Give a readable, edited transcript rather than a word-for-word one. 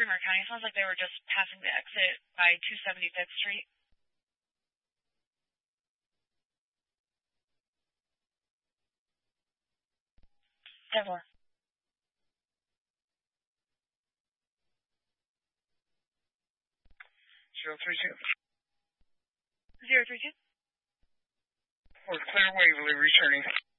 Bremer County. Sounds like they were just passing the exit by 275th Street. Definitely. 032. 032. We're clear Waverly returning.